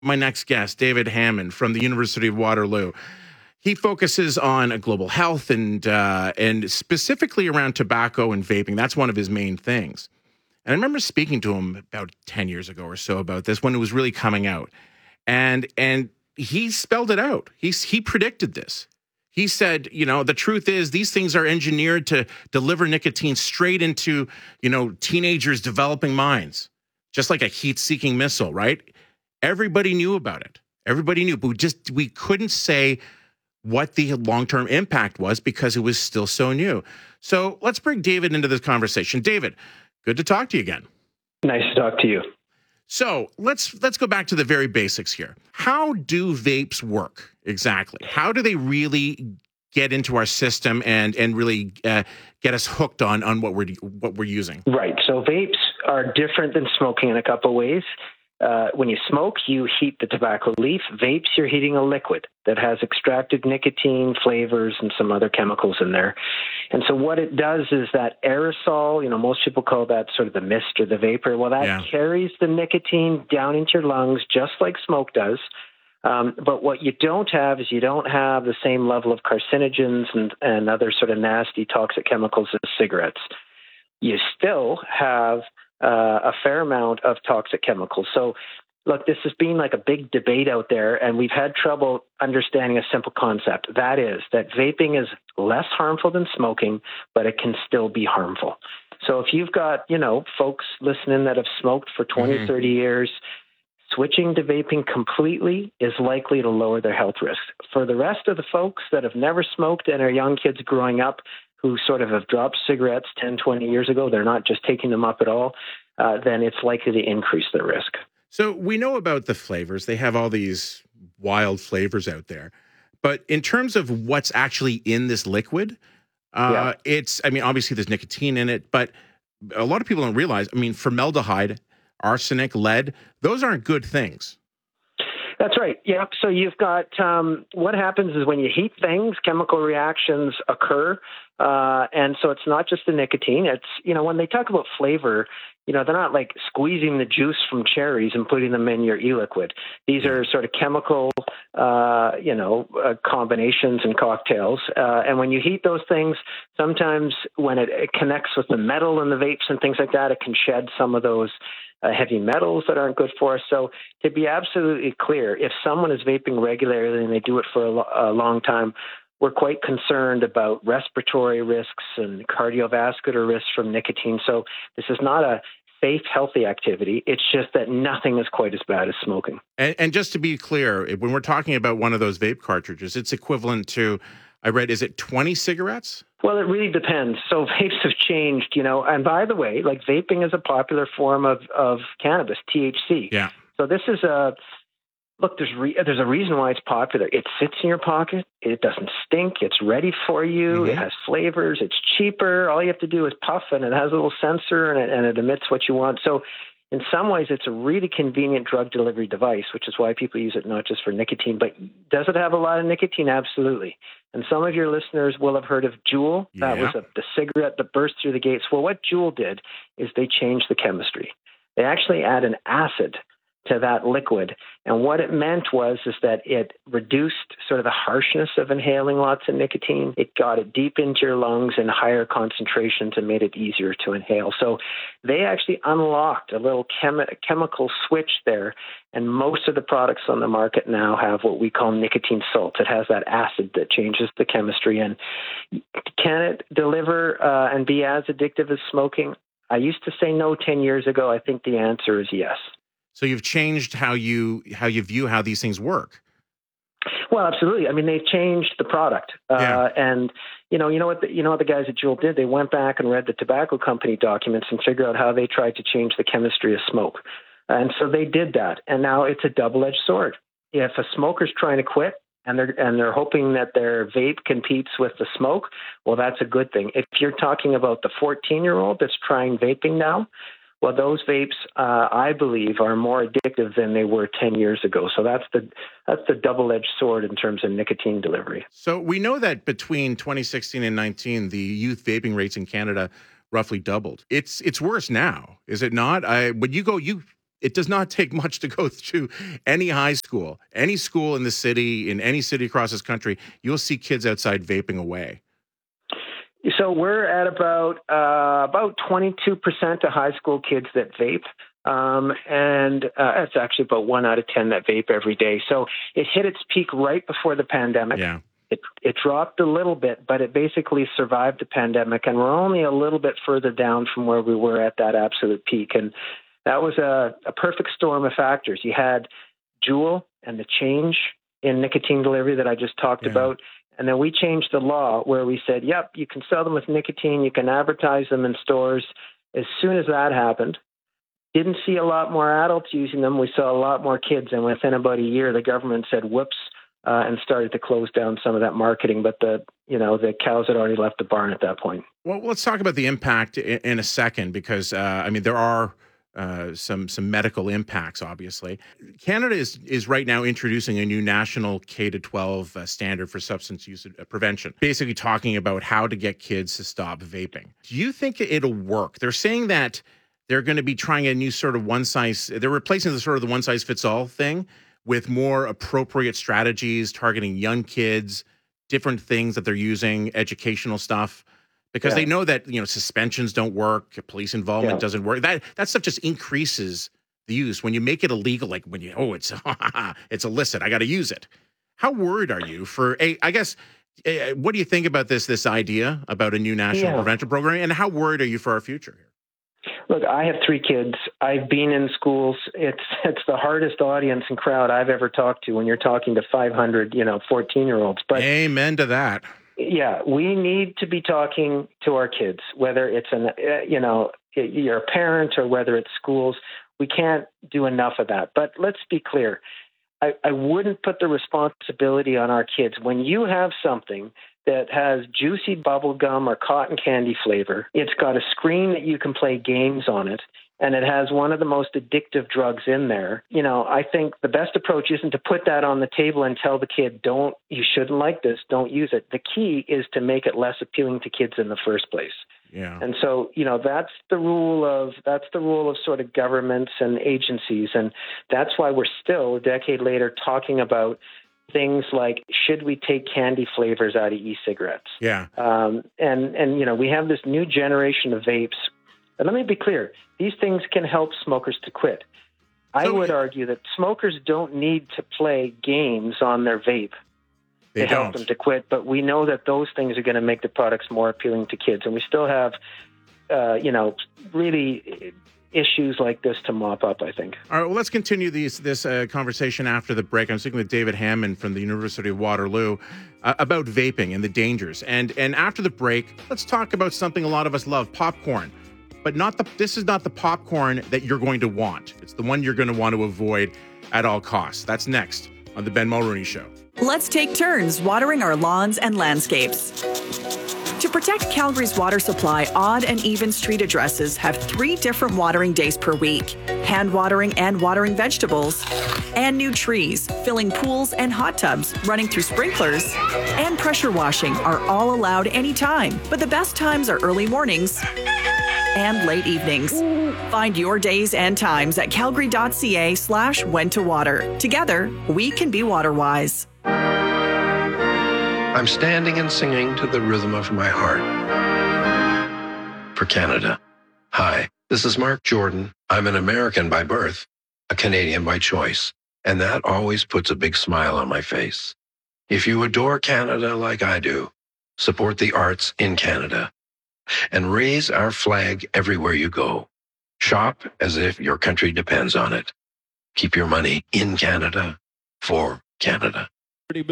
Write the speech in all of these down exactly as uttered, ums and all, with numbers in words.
My next guest, David Hammond from the University of Waterloo. He focuses on global health and uh, and specifically around tobacco and vaping. That's one of his main things. And I remember speaking to him about ten years ago or so about this when it was really coming out. And and he spelled it out. He's, he predicted this. He said, you know, the truth is these things are engineered to deliver nicotine straight into, you know, teenagers' developing minds, just like a heat-seeking missile, right? Everybody knew about it. Everybody knew, but we just we couldn't say what the long-term impact was because it was still so new. So let's bring David into this conversation. David, good to talk to you again. Nice to talk to you. So let's let's go back to the very basics here. How do vapes work exactly? How do they really get into our system and and really uh, get us hooked on on what we're what we're using? Right. So vapes are different than smoking in a couple of ways. Uh, when you smoke, you heat the tobacco leaf. Vapes, you're heating a liquid that has extracted nicotine, flavors, and some other chemicals in there. And so what it does is that aerosol, you know, most people call that sort of the mist or the vapor. Well, that yeah. carries the nicotine down into your lungs just like smoke does. Um, but what you don't have is you don't have the same level of carcinogens and, and other sort of nasty toxic chemicals as cigarettes. You still have Uh, a fair amount of toxic chemicals. So, look, this has been like a big debate out there, and we've had trouble understanding a simple concept. That is that vaping is less harmful than smoking, but it can still be harmful. So if you've got, you know, folks listening that have smoked for twenty, mm-hmm. thirty years, switching to vaping completely is likely to lower their health risks. For the rest of the folks that have never smoked and are young kids growing up, who sort of have dropped cigarettes ten, twenty years ago, they're not just taking them up at all, uh, then it's likely to increase their risk. So we know about the flavors. They have all these wild flavors out there. But in terms of what's actually in this liquid, uh, yeah. it's, I mean, obviously there's nicotine in it, but a lot of people don't realize, I mean, formaldehyde, arsenic, lead, those aren't good things. That's right. Yep. So you've got um, what happens is when you heat things, chemical reactions occur. Uh, and so it's not just the nicotine. It's, you know, when they talk about flavor, you know, they're not like squeezing the juice from cherries and putting them in your e-liquid. These are sort of chemical, uh, you know, uh, combinations and cocktails. Uh, and when you heat those things, sometimes when it, it connects with the metal in the vapes and things like that, it can shed some of those Uh, heavy metals that aren't good for us. So to be absolutely clear, if someone is vaping regularly and they do it for a, lo- a long time, we're quite concerned about respiratory risks and cardiovascular risks from nicotine. So this is not a safe, healthy activity. It's just that nothing is quite as bad as smoking. And, and just to be clear, when we're talking about one of those vape cartridges, it's equivalent to, I read, is it twenty cigarettes? Well, it really depends. So vapes have changed, you know, and by the way, like vaping is a popular form of, of cannabis, T H C. Yeah. So this is a, look, there's re, there's a reason why it's popular. It sits in your pocket. It doesn't stink. It's ready for you. Mm-hmm. It has flavors. It's cheaper. All you have to do is puff, and it has a little sensor, and it, and it emits what you want. So in some ways, it's a really convenient drug delivery device, which is why people use it not just for nicotine. But does it have a lot of nicotine? Absolutely. And some of your listeners will have heard of Juul. Yeah. That was a, the cigarette that burst through the gates. Well, what Juul did is they changed the chemistry. They actually add an acid to that liquid. And what it meant was is that it reduced sort of the harshness of inhaling lots of nicotine. It got it deep into your lungs in higher concentrations and made it easier to inhale. So they actually unlocked a little chemi- chemical switch there. And most of the products on the market now have what we call nicotine salts. It has that acid that changes the chemistry. And can it deliver uh, and be as addictive as smoking? I used to say no ten years ago. I think the answer is yes. So you've changed how you how you view how these things work. Well, absolutely. I mean, they've changed the product, uh, yeah. and you know, you know what the, you know what the guys at Juul did? They went back and read the tobacco company documents and figured out how they tried to change the chemistry of smoke, and so they did that. And now it's a double-edged sword. If a smoker's trying to quit and they're and they're hoping that their vape competes with the smoke, well, that's a good thing. If you're talking about the fourteen-year-old that's trying vaping now, well, those vapes, uh, I believe, are more addictive than they were ten years ago. So that's the that's the double-edged sword in terms of nicotine delivery. So we know that between twenty sixteen and nineteen, the youth vaping rates in Canada roughly doubled. It's it's worse now, is it not? I when you go, you It does not take much to go through any high school, any school in the city, in any city across this country. You'll see kids outside vaping away. So we're at about uh, about twenty-two percent of high school kids that vape. Um, and uh, it's actually about one out of ten that vape every day. So it hit its peak right before the pandemic. Yeah. It, it dropped a little bit, but it basically survived the pandemic. And we're only a little bit further down from where we were at that absolute peak. And that was a, a perfect storm of factors. You had Juul and the change in nicotine delivery that I just talked Yeah. about. And then we changed the law where we said, yep, you can sell them with nicotine. You can advertise them in stores. As soon as that happened, didn't see a lot more adults using them. We saw a lot more kids. And within about a year, the government said, whoops, uh, and started to close down some of that marketing. But the, you know, the cows had already left the barn at that point. Well, let's talk about the impact in, in a second, because, uh, I mean, there are uh, some some medical impacts, obviously. Canada is, is right now introducing a new national K to twelve uh, standard for substance use uh, prevention, basically talking about how to get kids to stop vaping. Do you think it'll work? They're saying that they're going to be trying a new sort of one size, they're replacing the sort of the one size fits all thing with more appropriate strategies targeting young kids, different things that they're using, educational stuff, because Yeah. they know that, you know, suspensions don't work, police involvement Yeah. doesn't work. That that stuff just increases the use. When you make it illegal, like when you, oh, it's it's illicit, I got to use it. How worried are you for a, I guess, uh, what do you think about this, this idea about a new national Yeah. prevention program, and how worried are you for our future here? Look, I have three kids. I've been in schools. It's it's the hardest audience and crowd I've ever talked to when you're talking to five hundred, you know, fourteen-year-olds. But Amen to that. yeah, we need to be talking to our kids, whether it's an, uh, you know, you're a parent or whether it's schools. We can't do enough of that. But let's be clear. I, I wouldn't put the responsibility on our kids. When you have something that has juicy bubble gum or cotton candy flavor, it's got a screen that you can play games on it, and it has one of the most addictive drugs in there. You know, I think the best approach isn't to put that on the table and tell the kid, don't, you shouldn't like this, don't use it. The key is to make it less appealing to kids in the first place. Yeah. And so, you know, that's the rule of that's the rule of sort of governments and agencies. And that's why we're still a decade later talking about things like, should we take candy flavors out of e-cigarettes? Yeah. Um, and, and, you know, we have this new generation of vapes. And let me be clear, these things can help smokers to quit. I So- would argue that smokers don't need to play games on their vape They to help don't. them to quit. But we know that those things are going to make the products more appealing to kids. And we still have, uh, you know, really issues like this to mop up, I think. All right, well, let's continue these, this uh, conversation after the break. I'm speaking with David Hammond from the University of Waterloo uh, about vaping and the dangers. And and after the break, let's talk about something a lot of us love, popcorn. But not the. This is not the popcorn that you're going to want. It's the one you're going to want to avoid at all costs. That's next on The Ben Mulroney Show. Let's take turns watering our lawns and landscapes. To protect Calgary's water supply, odd and even street addresses have three different watering days per week: hand watering and watering vegetables, and new trees, filling pools and hot tubs, running through sprinklers, and pressure washing are all allowed anytime. But the best times are early mornings and late evenings. Find your days and times at calgary.ca slash when to water. Together, we can be water wise. I'm standing and singing to the rhythm of my heart. For Canada. Hi, this is Mark Jordan. I'm an American by birth, a Canadian by choice, and that always puts a big smile on my face. If you adore Canada like I do, support the arts in Canada and raise our flag everywhere you go. Shop as if your country depends on it. Keep your money in Canada for Canada. A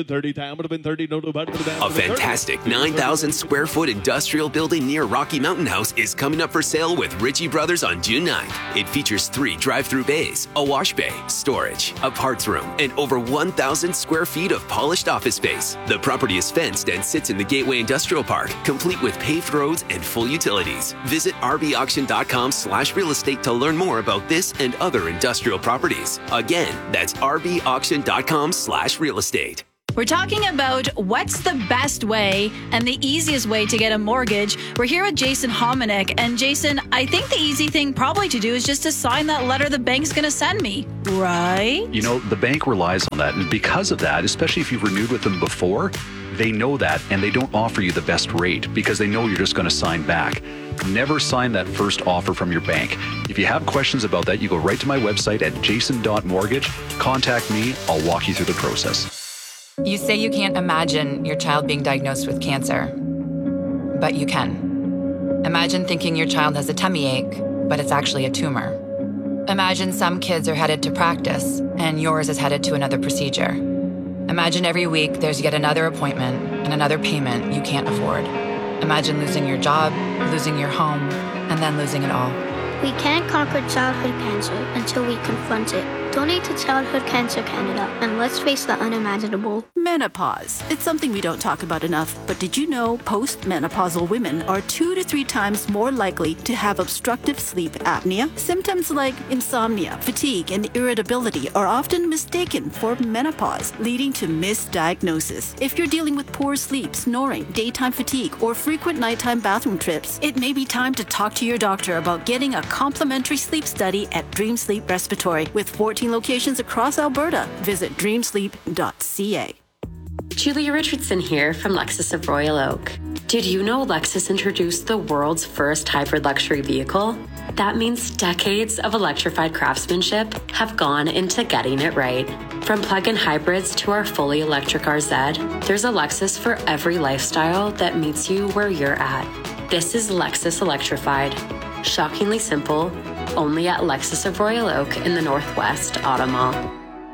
fantastic nine thousand square foot industrial building near Rocky Mountain House is coming up for sale with Ritchie Brothers on June ninth. It features three drive-through bays, a wash bay, storage, a parts room, and over one thousand square feet of polished office space. The property is fenced and sits in the Gateway Industrial Park, complete with paved roads and full utilities. Visit rbauction.com slash real estate to learn more about this and other industrial properties. Again, that's rbauction.com slash real estate. We're talking about what's the best way and the easiest way to get a mortgage. We're here with Jason Hominick. And Jason, I think the easy thing probably to do is just to sign that letter the bank's going to send me, right? You know, the bank relies on that. And because of that, especially if you've renewed with them before, they know that and they don't offer you the best rate because they know you're just going to sign back. Never sign that first offer from your bank. If you have questions about that, you go right to my website at jason dot mortgage. Contact me. I'll walk you through the process. You say you can't imagine your child being diagnosed with cancer, but you can. Imagine thinking your child has a tummy ache, but it's actually a tumor. Imagine some kids are headed to practice and yours is headed to another procedure. Imagine every week there's yet another appointment and another payment you can't afford. Imagine losing your job, losing your home, and then losing it all. We can't conquer childhood cancer until we confront it. Donate to Childhood Cancer Canada, and let's face the unimaginable. Menopause. It's something we don't talk about enough, but did you know postmenopausal women are two to three times more likely to have obstructive sleep apnea? Symptoms like insomnia, fatigue, and irritability are often mistaken for menopause, leading to misdiagnosis. If you're dealing with poor sleep, snoring, daytime fatigue, or frequent nighttime bathroom trips, it may be time to talk to your doctor about getting a complimentary sleep study at Dream Sleep Respiratory with fourteen locations across Alberta. Visit dream sleep dot c a. Julia Richardson here from Lexus of Royal Oak. Did you know Lexus introduced the world's first hybrid luxury vehicle? That means decades of electrified craftsmanship have gone into getting it right. From plug-in hybrids to our fully electric R Z, there's a Lexus for every lifestyle that meets you where you're at. This is Lexus Electrified. Shockingly simple, only at Lexus of Royal Oak in the Northwest Auto Mall.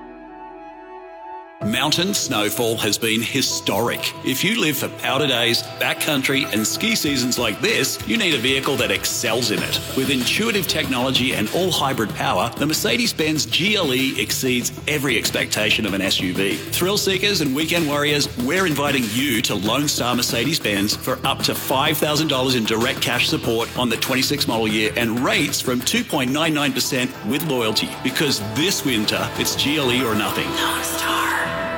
Mountain snowfall has been historic. If you live for powder days, backcountry and ski seasons like this, you need a vehicle that excels in it. With intuitive technology and all hybrid power, the Mercedes-Benz G L E exceeds every expectation of an S U V. Thrill seekers and weekend warriors, we're inviting you to Lone Star Mercedes-Benz for up to five thousand dollars in direct cash support on the twenty-six model year and rates from two point nine nine percent with loyalty. Because this winter, it's G L E or nothing. Lone Star.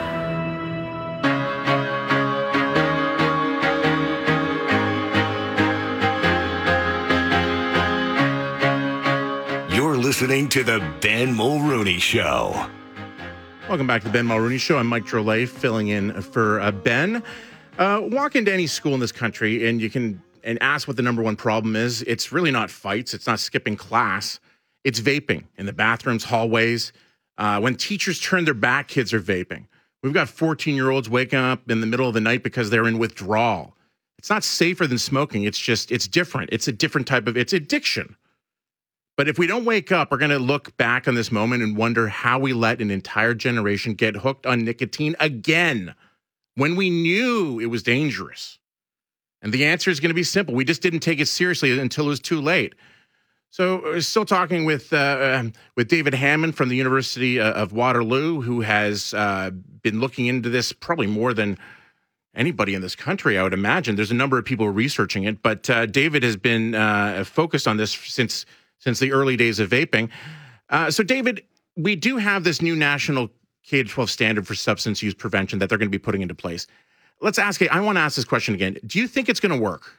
Listening to the Ben Mulrooney Show. Welcome back to the Ben Mulrooney Show. I'm Mike Drolet, filling in for uh, Ben. Uh, walk into any school in this country and you can and ask what the number one problem is. It's really not fights. It's not skipping class. It's vaping in the bathrooms, hallways. Uh, when teachers turn their back, kids are vaping. We've got fourteen-year-olds waking up in the middle of the night because they're in withdrawal. It's not safer than smoking. It's just, it's different. It's a different type of, it's addiction. But if we don't wake up, we're going to look back on this moment and wonder how we let an entire generation get hooked on nicotine again when we knew it was dangerous. And the answer is going to be simple. We just didn't take it seriously until it was too late. So we're still talking with uh, with David Hammond from the University of Waterloo, who has uh, been looking into this probably more than anybody in this country, I would imagine. There's a number of people researching it, but uh, David has been uh, focused on this since since the early days of vaping. Uh, so, David, we do have this new national K twelve standard for substance use prevention that they're going to be putting into place. Let's ask you, I want to ask this question again. Do you think it's going to work?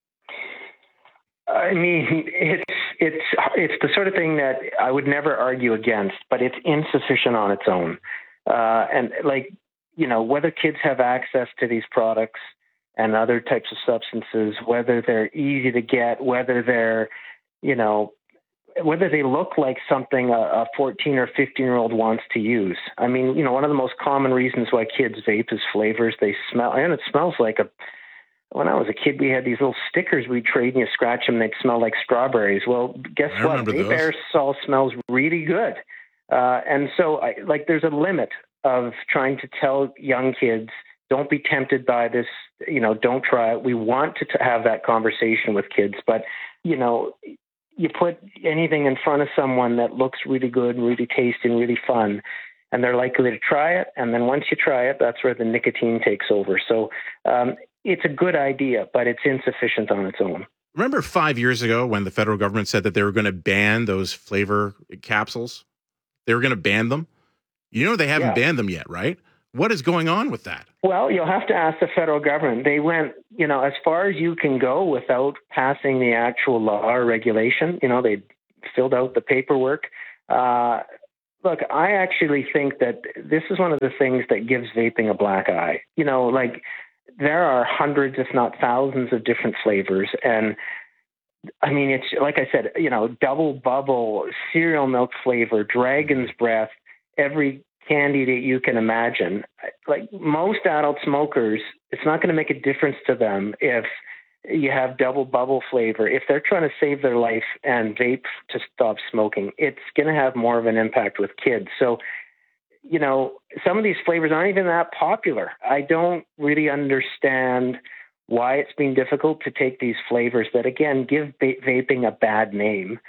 I mean, it's it's it's the sort of thing that I would never argue against, but it's insufficient on its own. Uh, and like, you know, whether kids have access to these products and other types of substances, whether they're easy to get, whether they're, you know, whether they look like something a fourteen or fifteen year old wants to use. I mean, you know, one of the most common reasons why kids vape is flavors. They smell, and it smells like a, when I was a kid, we had these little stickers we'd trade and you scratch them, they'd smell like strawberries. Well, guess I what? Vape aerosol smells really good. Uh, and so, I, like, there's a limit of trying to tell young kids, don't be tempted by this, you know, don't try it. We want to t- have that conversation with kids, but, you know, you put anything in front of someone that looks really good and really tasty and really fun, and they're likely to try it. And then once you try it, that's where the nicotine takes over. So um, it's a good idea, but it's insufficient on its own. Remember five years ago when the federal government said that they were going to ban those flavor capsules? They were going to ban them. You know, they haven't yeah. banned them yet, right? What is going on with that? Well, you'll have to ask the federal government. They went, you know, as far as you can go without passing the actual law or regulation. You know, they filled out the paperwork. Uh, look, I actually think that this is one of the things that gives vaping a black eye. You know, like there are hundreds, if not thousands, of different flavors. And I mean, it's like I said, you know, double bubble, cereal milk flavor, dragon's breath, every candy that you can imagine. Like most adult smokers, it's not going to make a difference to them if you have double bubble flavor. If they're trying to save their life and vape to stop smoking, it's going to have more of an impact with kids. So, you know, some of these flavors aren't even that popular. I don't really understand why it's been difficult to take these flavors that, again, give va- vaping a bad name.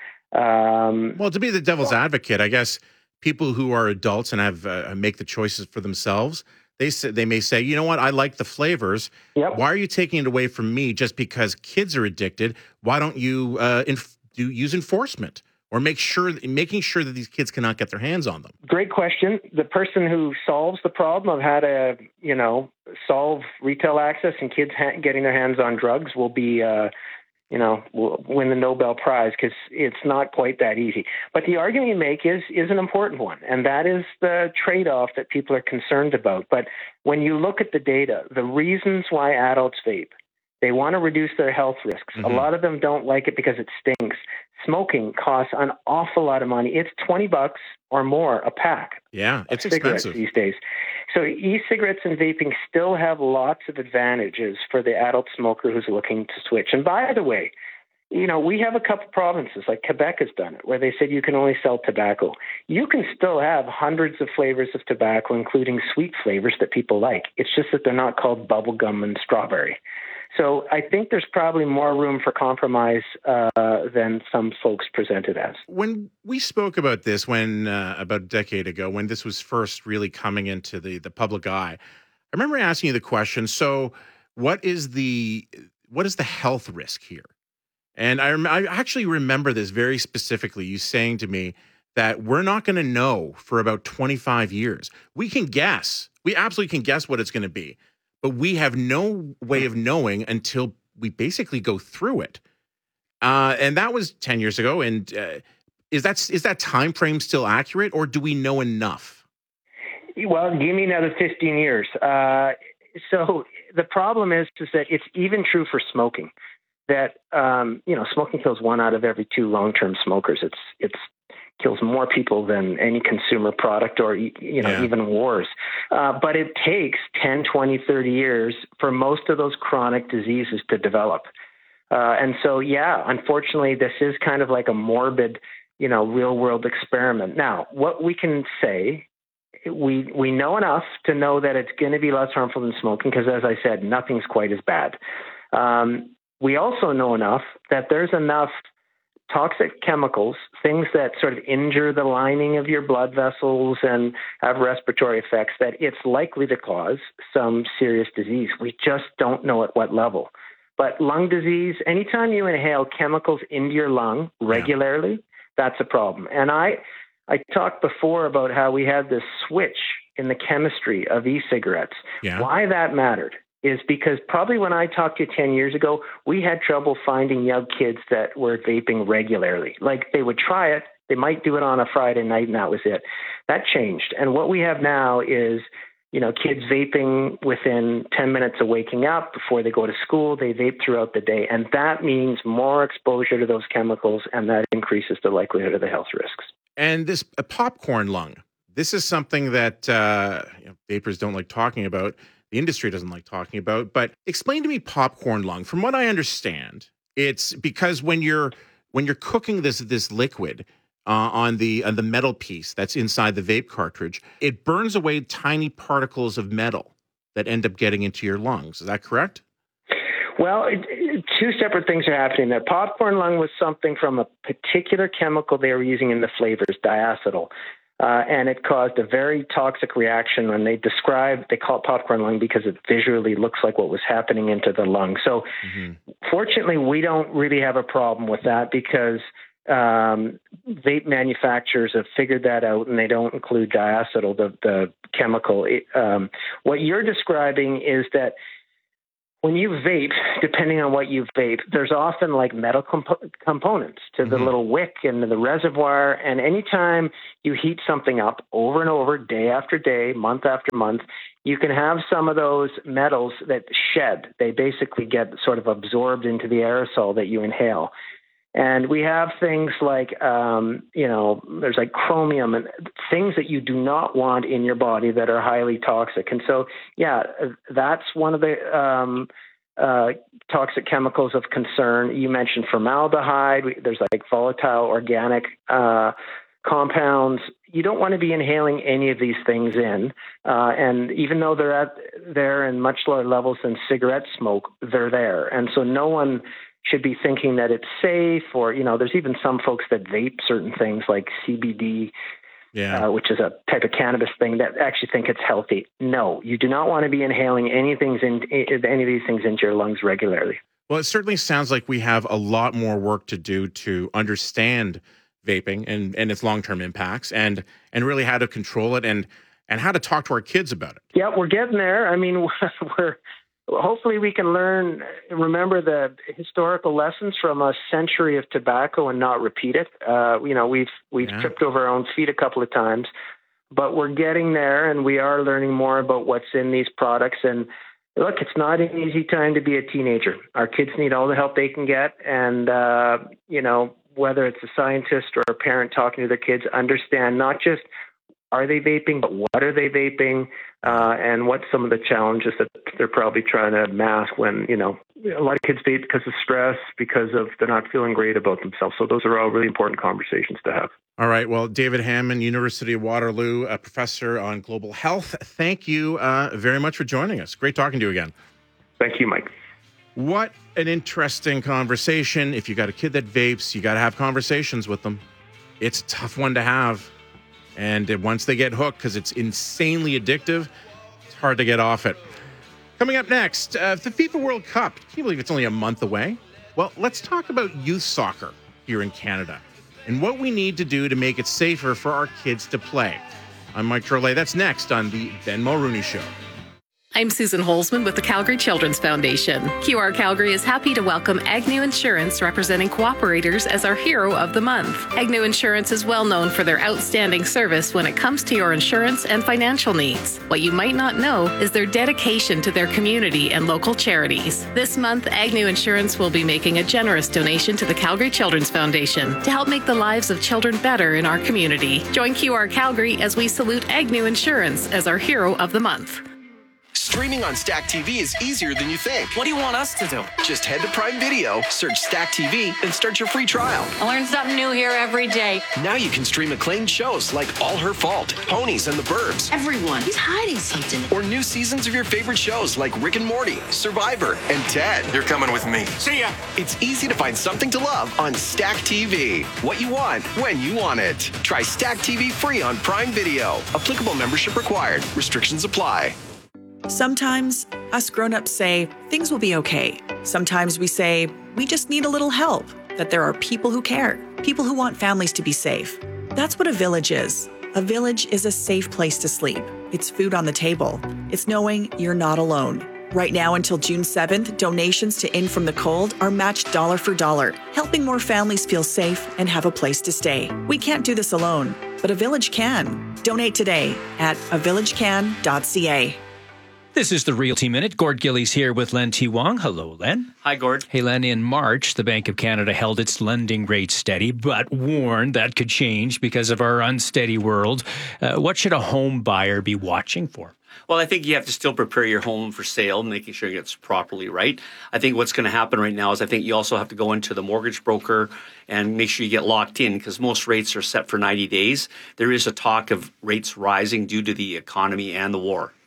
Um, well, to be the devil's advocate, I guess people who are adults and have uh, make the choices for themselves, they say, they may say, you know what, I like the flavors. Yep. Why are you taking it away from me just because kids are addicted? Why don't you uh, inf- do use enforcement or make sure making sure that these kids cannot get their hands on them? Great question. The person who solves the problem of how to, you know, solve retail access and kids ha- getting their hands on drugs will be, uh, you know, will win the Nobel Prize, because it's not quite that easy. But the argument you make is is an important one, and that is the trade-off that people are concerned about. But when you look at the data, the reasons why adults vape, they want to reduce their health risks. Mm-hmm. A lot of them don't like it because it stinks. Smoking costs an awful lot of money. It's twenty bucks or more a pack. Yeah, it's cigarettes expensive these days. So e-cigarettes and vaping still have lots of advantages for the adult smoker who's looking to switch. And by the way, you know, we have a couple provinces, like Quebec has done it, where they said you can only sell tobacco. You can still have hundreds of flavors of tobacco, including sweet flavors that people like. It's just that they're not called bubblegum and strawberry. So I think there's probably more room for compromise uh, than some folks present it as. When we spoke about this, when uh, about a decade ago, when this was first really coming into the, the public eye, I remember asking you the question, so what is the what is the health risk here? And I, rem- I actually remember this very specifically, you saying to me that we're not going to know for about twenty-five years. We can guess. We absolutely can guess what it's going to be. But we have no way of knowing until we basically go through it. Uh, and that was ten years ago. And uh, is that is that time frame still accurate, or do we know enough? Well, give me another fifteen years. Uh, so the problem is, is that it's even true for smoking. That um, you know, smoking kills one out of every two long-term smokers. It's it's kills more people than any consumer product or, you know, yeah. even wars. Uh, but it takes ten, twenty, thirty years for most of those chronic diseases to develop. Uh, and so, yeah, unfortunately, this is kind of like a morbid, you know, real world experiment. Now, what we can say, we we know enough to know that it's going to be less harmful than smoking, because, as I said, nothing's quite as bad. Um, we also know enough that there's enough toxic chemicals, things that sort of injure the lining of your blood vessels and have respiratory effects, that it's likely to cause some serious disease. We just don't know at what level. But lung disease, anytime you inhale chemicals into your lung regularly, yeah. that's a problem. And I, I talked before about how we had this switch in the chemistry of e-cigarettes. Yeah. Why that mattered is because probably when I talked to you ten years ago, we had trouble finding young kids that were vaping regularly. Like, they would try it, they might do it on a Friday night, and that was it. That changed. And what we have now is, you know, kids vaping within ten minutes of waking up. Before they go to school, they vape throughout the day. And that means more exposure to those chemicals, and that increases the likelihood of the health risks. And this a popcorn lung, this is something that uh, you know, vapors don't like talking about. The industry doesn't like talking about, but explain to me popcorn lung. From what I understand, it's because when you're when you're cooking this this liquid uh, on the on the metal piece that's inside the vape cartridge, it burns away tiny particles of metal that end up getting into your lungs. Is that correct? Well, it, it, two separate things are happening there. Popcorn lung was something from a particular chemical they were using in the flavors, diacetyl. Uh, and it caused a very toxic reaction when they describe, they call it popcorn lung because it visually looks like what was happening into the lung. So mm-hmm. fortunately, we don't really have a problem with that because um, vape manufacturers have figured that out, and they don't include diacetyl, the, the chemical. It, um, what you're describing is that when you vape, depending on what you vape, there's often like metal comp- components to the mm-hmm. little wick and the reservoir. And anytime you heat something up over and over, day after day, month after month, you can have some of those metals that shed. They basically get sort of absorbed into the aerosol that you inhale. And we have things like, um, you know, there's like chromium and things that you do not want in your body that are highly toxic. And so, yeah, that's one of the um, uh, toxic chemicals of concern. You mentioned formaldehyde. There's like volatile organic uh, compounds. You don't want to be inhaling any of these things in. Uh, and even though they're at there in much lower levels than cigarette smoke, they're there. And so no one should be thinking that it's safe, or, you know, there's even some folks that vape certain things like C B D, yeah. uh, which is a type of cannabis thing, that actually think it's healthy. No, you do not want to be inhaling anything in, any of these things into your lungs regularly. Well, it certainly sounds like we have a lot more work to do to understand vaping and, and its long-term impacts, and and really how to control it, and and how to talk to our kids about it. Yeah, we're getting there. I mean, we're hopefully we can learn, remember the historical lessons from a century of tobacco and not repeat it. Uh, you know, we've we've yeah. tripped over our own feet a couple of times, but we're getting there, and we are learning more about what's in these products. And look, it's not an easy time to be a teenager. Our kids need all the help they can get, and uh, you know, whether it's a scientist or a parent talking to their kids, understand not just are they vaping, but what are they vaping, uh, and what's some of the challenges that they're probably trying to mask when, you know, a lot of kids vape because of stress, because of they're not feeling great about themselves. So those are all really important conversations to have. All right. Well, David Hammond, University of Waterloo, a professor on global health, thank you uh, very much for joining us. Great talking to you again. Thank you, Mike. What an interesting conversation. If you got a kid that vapes, you got to have conversations with them. It's a tough one to have. And once they get hooked, because it's insanely addictive, it's hard to get off it. Coming up next, uh, the FIFA World Cup. Can you believe it's only a month away? Well, let's talk about youth soccer here in Canada and what we need to do to make it safer for our kids to play. I'm Mike Trolet. That's next on the Ben Mulrooney Show. I'm Susan Holzman with the Calgary Children's Foundation. Q R Calgary is happy to welcome Agnew Insurance, representing cooperators, as our hero of the month. Agnew Insurance is well known for their outstanding service when it comes to your insurance and financial needs. What you might not know is their dedication to their community and local charities. This month, Agnew Insurance will be making a generous donation to the Calgary Children's Foundation to help make the lives of children better in our community. Join Q R Calgary as we salute Agnew Insurance as our hero of the month. Streaming on Stack T V is easier than you think. What do you want us to do? Just head to Prime Video, search Stack T V, and start your free trial. I learn something new here every day. Now you can stream acclaimed shows like All Her Fault, Ponies, and The Burbs. Everyone, he's hiding something. Or new seasons of your favorite shows like Rick and Morty, Survivor, and Ted. You're coming with me. See ya. It's easy to find something to love on Stack T V. What you want, when you want it. Try Stack T V free on Prime Video. Applicable membership required. Restrictions apply. Sometimes us grown-ups say things will be okay. Sometimes we say we just need a little help, that there are people who care, people who want families to be safe. That's what a village is. A village is a safe place to sleep. It's food on the table. It's knowing you're not alone. Right now until June seventh, donations to In From the Cold are matched dollar for dollar, helping more families feel safe and have a place to stay. We can't do this alone, but a village can. Donate today at a village can dot c a. This is the Realty Minute. Gord Gillies here with Len T. Wong. Hello, Len. Hi, Gord. Hey, Len, in March, the Bank of Canada held its lending rate steady, but warned that could change because of our unsteady world. Uh, what should a home buyer be watching for? Well, I think you have to still prepare your home for sale, making sure it's properly right. I think what's going to happen right now is I think you also have to go into the mortgage broker and make sure you get locked in, because most rates are set for ninety days. There is a talk of rates rising due to the economy and the war.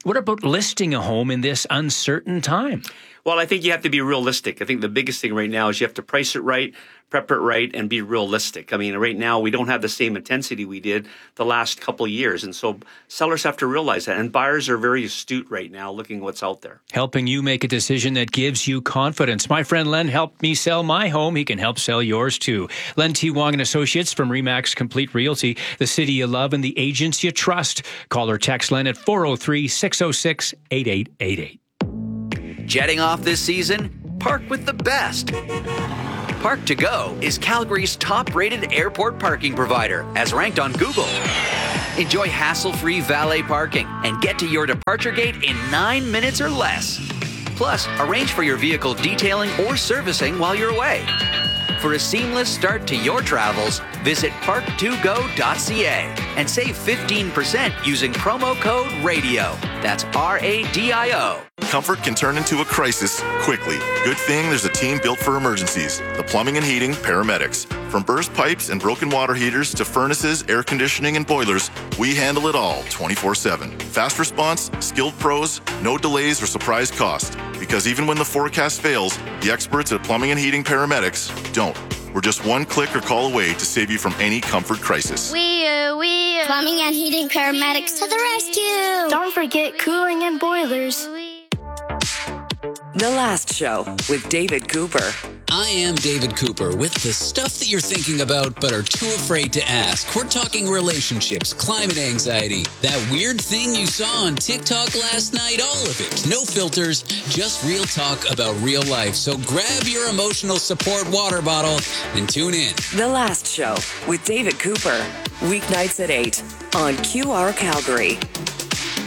What about listing a home in this uncertain time? Well, I think you have to be realistic. I think the biggest thing right now is you have to price it right, prep it right, and be realistic. I mean, right now we don't have the same intensity we did the last couple of years. And so sellers have to realize that. And buyers are very astute right now looking what's out there. Helping you make a decision that gives you confidence. My friend Len helped me sell my home. He can help sell yours too. Len T. Wong and Associates from RE/MAX Complete Realty, the city you love and the agents you trust. Call or text Len at four oh three, six oh six, eight eight eight eight. Jetting off this season? Park with the best. Park to Go is Calgary's top-rated airport parking provider, as ranked on Google. Enjoy hassle-free valet parking and get to your departure gate in nine minutes or less. Plus, arrange for your vehicle detailing or servicing while you're away. For a seamless start to your travels, visit park to go dot c a and save fifteen percent using promo code RADIO. That's R A D I O. Comfort can turn into a crisis quickly. Good thing there's a team built for emergencies. The Plumbing and Heating Paramedics. From burst pipes and broken water heaters to furnaces, air conditioning, and boilers, we handle it all twenty-four seven. Fast response, skilled pros, no delays or surprise cost. Because even when the forecast fails, the experts at Plumbing and Heating Paramedics don't. We're just one click or call away to save you from any comfort crisis. We, uh, we, uh, Plumbing and Heating Paramedics to the rescue. Don't forget cooling and boilers. The Last Show with David Cooper. I am David Cooper with the stuff that you're thinking about but are too afraid to ask. We're talking relationships, climate anxiety, that weird thing you saw on TikTok last night, all of it. No filters, just real talk about real life. So grab your emotional support water bottle and tune in. The Last Show with David Cooper. Weeknights at eight on Q R Calgary.